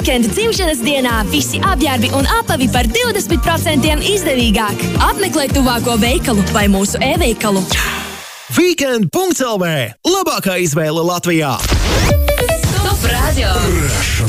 Weekend dzimšanas dienā visi apģērbi un apavi par 20% izdevīgāk. Apmeklē tuvāko veikalu vai mūsu e-veikalu. Weekend.lv. Labākā izvēle Latvijā. Top Radio.